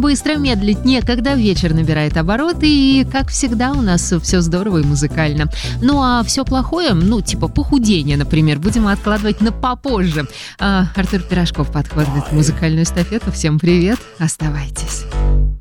быстро, медлить некогда, вечер набирает обороты, и, как всегда, у нас все здорово и музыкально. Ну, а все плохое, типа похудение, например, будем откладывать на попозже. Артур Пирожков подхватывает музыкальную эстафету. Всем привет, оставайтесь.